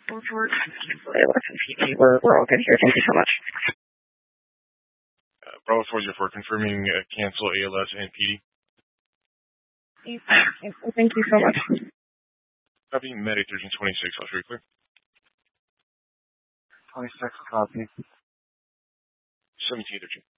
We're all good here. Thank you so much. Bravo 404 confirming cancel ALS and PD. Thank you so much. Copy. Med 1326. I'll show you clear. 26 copy. 1713.